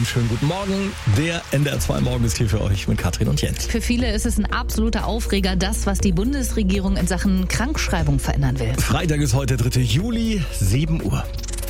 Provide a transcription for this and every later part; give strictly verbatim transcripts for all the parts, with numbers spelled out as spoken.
schönen guten Morgen. Der N D R zwei Morgen ist hier für euch mit Katrin und Jens. Für viele ist es ein absoluter Aufreger, das, was die Bundesregierung in Sachen Krankschreibung verändern will. Freitag ist heute dritter Juli, sieben Uhr.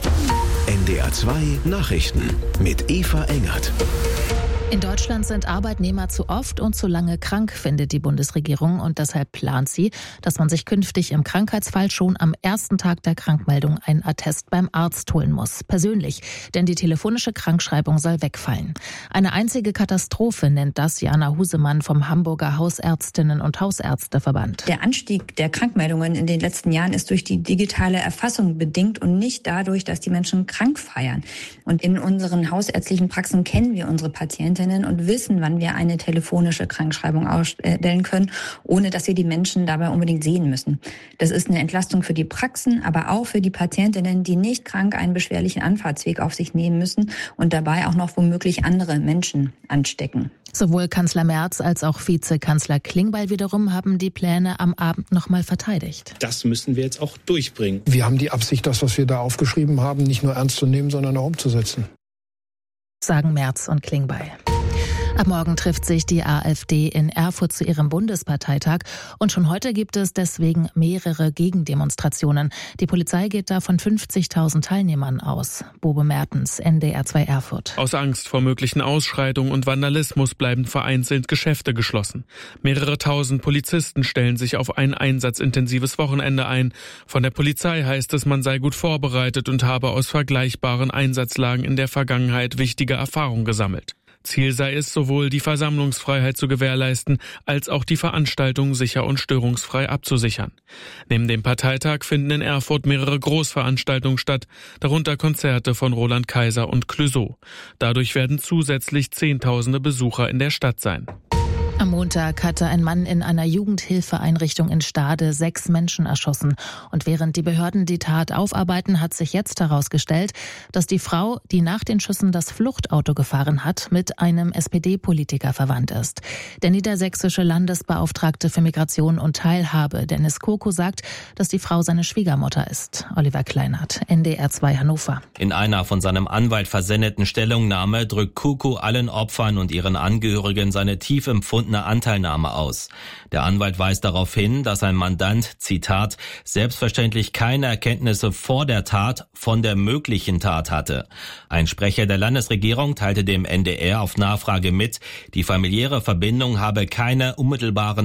N D R zwei Nachrichten mit Eva Engert. In Deutschland sind Arbeitnehmer zu oft und zu lange krank, findet die Bundesregierung. Und deshalb plant sie, dass man sich künftig im Krankheitsfall schon am ersten Tag der Krankmeldung einen Attest beim Arzt holen muss. Persönlich, denn die telefonische Krankschreibung soll wegfallen. Eine einzige Katastrophe nennt das Jana Husemann vom Hamburger Hausärztinnen- und Hausärzteverband. Der Anstieg der Krankmeldungen in den letzten Jahren ist durch die digitale Erfassung bedingt und nicht dadurch, dass die Menschen krank feiern. Und in unseren hausärztlichen Praxen kennen wir unsere Patienten und wissen, wann wir eine telefonische Krankschreibung ausstellen können, ohne dass wir die Menschen dabei unbedingt sehen müssen. Das ist eine Entlastung für die Praxen, aber auch für die Patientinnen, die nicht krank einen beschwerlichen Anfahrtsweg auf sich nehmen müssen und dabei auch noch womöglich andere Menschen anstecken. Sowohl Kanzler Merz als auch Vizekanzler Klingbeil wiederum haben die Pläne am Abend nochmal verteidigt. Das müssen wir jetzt auch durchbringen. Wir haben die Absicht, das, was wir da aufgeschrieben haben, nicht nur ernst zu nehmen, sondern auch umzusetzen. Sagen Merz und Klingbeil. Ab morgen trifft sich die AfD in Erfurt zu ihrem Bundesparteitag und schon heute gibt es deswegen mehrere Gegendemonstrationen. Die Polizei geht da von fünfzigtausend Teilnehmern aus. Bobe Mertens, N D R zwei Erfurt. Aus Angst vor möglichen Ausschreitungen und Vandalismus bleiben vereinzelt Geschäfte geschlossen. Mehrere tausend Polizisten stellen sich auf ein einsatzintensives Wochenende ein. Von der Polizei heißt es, man sei gut vorbereitet und habe aus vergleichbaren Einsatzlagen in der Vergangenheit wichtige Erfahrungen gesammelt. Ziel sei es, sowohl die Versammlungsfreiheit zu gewährleisten, als auch die Veranstaltung sicher und störungsfrei abzusichern. Neben dem Parteitag finden in Erfurt mehrere Großveranstaltungen statt, darunter Konzerte von Roland Kaiser und Clouseau. Dadurch werden zusätzlich Zehntausende Besucher in der Stadt sein. Am Montag hatte ein Mann in einer Jugendhilfeeinrichtung in Stade sechs Menschen erschossen. Und während die Behörden die Tat aufarbeiten, hat sich jetzt herausgestellt, dass die Frau, die nach den Schüssen das Fluchtauto gefahren hat, mit einem S P D-Politiker verwandt ist. Der niedersächsische Landesbeauftragte für Migration und Teilhabe, Dennis Kurko, sagt, dass die Frau seine Schwiegermutter ist. Oliver Kleinert, N D R zwei Hannover. In einer von seinem Anwalt versendeten Stellungnahme drückt Kurko allen Opfern und ihren Angehörigen seine tief empfundene eine Anteilnahme aus. Der Anwalt weist darauf hin, dass ein Mandant, Zitat, selbstverständlich keine Erkenntnisse vor der Tat von der möglichen Tat hatte. Ein Sprecher der Landesregierung teilte dem N D R auf Nachfrage mit, die familiäre Verbindung habe keine unmittelbaren